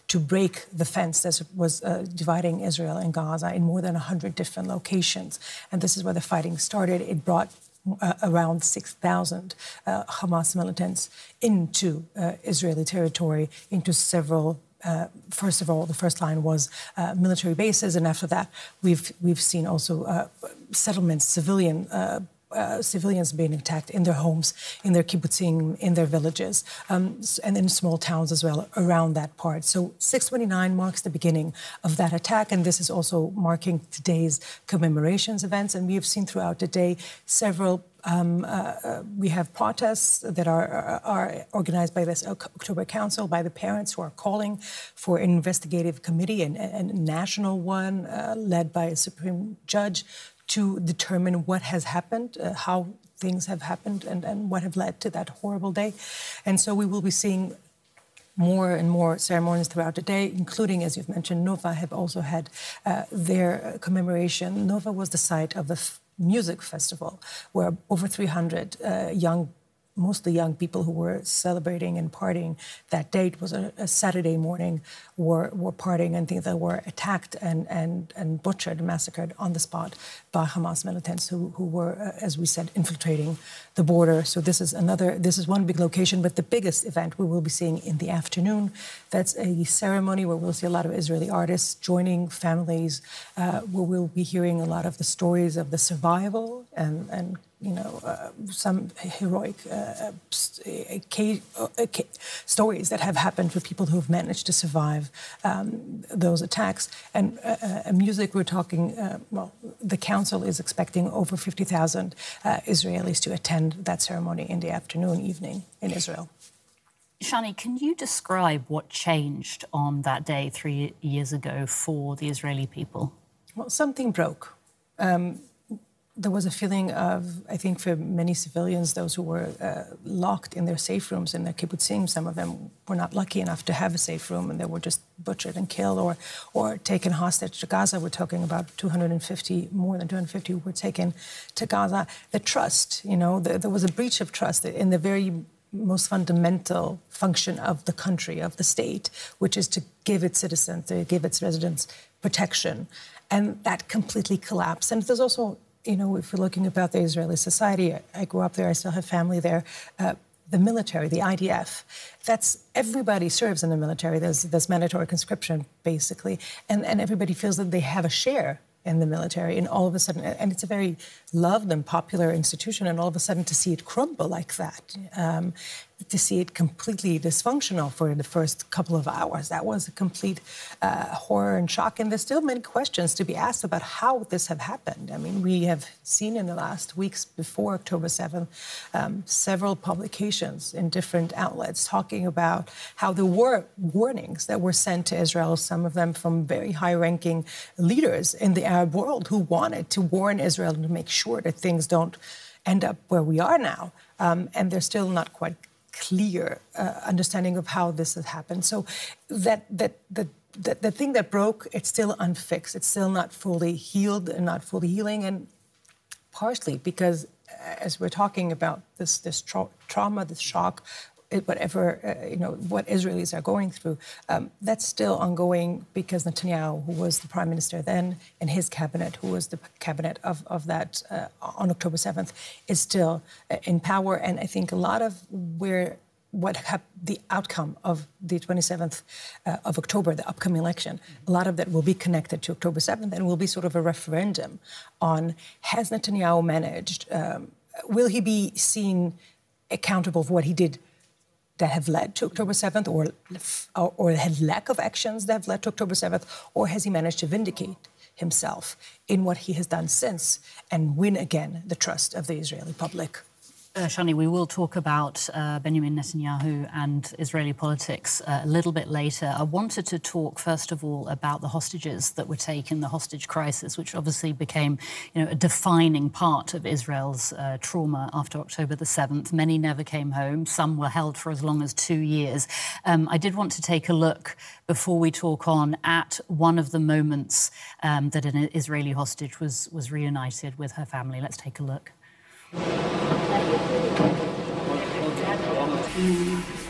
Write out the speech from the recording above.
to break the fence that was dividing Israel and Gaza in more than 100 different locations. And this is where the fighting started. It brought around 6,000 Hamas militants into Israeli territory, into several. First of all, the first line was military bases, and after that, we've seen also settlements, civilians being attacked in their homes, in their kibbutzim, in their villages, and in small towns as well around that part. So 6/29 marks the beginning of that attack, and this is also marking today's commemorations events. And we have seen throughout the day several. We have protests that are organized by this October Council, by the parents who are calling for an investigative committee, and a national one led by a Supreme Judge, to determine what has happened, how things have happened, and what have led to that horrible day. And so we will be seeing more and more ceremonies throughout the day, including, as you've mentioned, Nova have also had their commemoration. Nova was the site of the music festival, where over 300 mostly young people who were celebrating and partying that day. It was a Saturday morning, were partying, and things that were attacked and butchered, massacred on the spot by Hamas militants who were, as we said, infiltrating the border. So this is one big location, but the biggest event we will be seeing in the afternoon. That's a ceremony where we'll see a lot of Israeli artists joining families, where we'll be hearing a lot of the stories of the survival and some heroic stories that have happened for people who have managed to survive those attacks. And music, we're talking, the council is expecting over 50,000 Israelis to attend that ceremony in the afternoon, evening in Israel. Shani, can you describe what changed on that day 3 years ago for the Israeli people? Well, something broke. There was a feeling of, I think, for many civilians, those who were locked in their safe rooms in their kibbutzim, some of them were not lucky enough to have a safe room, and they were just butchered and killed or taken hostage to Gaza. We're talking about more than 250 who were taken to Gaza. The trust, there was a breach of trust in the very most fundamental function of the country, of the state, which is to give its citizens, to give its residents protection. And that completely collapsed. And there's also, if we're looking about the Israeli society, I grew up there, I still have family there, the military, the IDF, everybody serves in the military. There's mandatory conscription, basically, and everybody feels that they have a share in the military, and all of a sudden, and it's a very loved and popular institution, and all of a sudden to see it crumble like that, to see it completely dysfunctional for the first couple of hours, that was a complete horror and shock. And there's still many questions to be asked about how this have happened. I mean, we have seen in the last weeks before October 7th, several publications in different outlets talking about how there were warnings that were sent to Israel, some of them from very high-ranking leaders in the Arab world who wanted to warn Israel to make sure that things don't end up where we are now. And they're still not quite clear understanding of how this has happened. So the thing that broke, it's still unfixed. It's still not fully healed and not fully healing, and partially because as we're talking about this trauma, this shock, whatever, what Israelis are going through, that's still ongoing because Netanyahu, who was the prime minister then, and his cabinet, who was the cabinet of that on October 7th, is still in power. And I think a lot of the outcome of the 27th of October, the upcoming election, a lot of that will be connected to October 7th and will be sort of a referendum on, has Netanyahu managed, will he be seen accountable for what he did that have led to October 7th, or had lack of actions that have led to October 7th, or has he managed to vindicate himself in what he has done since and win again the trust of the Israeli public? Shani, we will talk about Benjamin Netanyahu and Israeli politics a little bit later. I wanted to talk, first of all, about the hostages that were taken, the hostage crisis, which obviously became a defining part of Israel's trauma after October the 7th. Many never came home. Some were held for as long as 2 years. I did want to take a look, before we talk on, at one of the moments that an Israeli hostage was reunited with her family. Let's take a look.